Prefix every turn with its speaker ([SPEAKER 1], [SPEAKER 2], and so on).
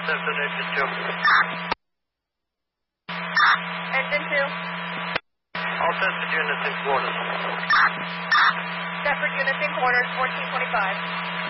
[SPEAKER 1] Tempest Engine 2.
[SPEAKER 2] Engine 2.
[SPEAKER 1] All tested units in quarters.
[SPEAKER 2] Separate units in quarters, 1425.